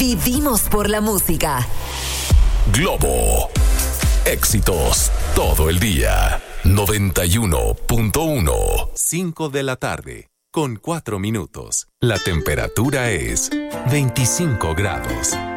Vivimos por la música. Globo. Éxitos todo el día. 91.1. 5 de la tarde, con 4 minutos. La temperatura es 25 grados.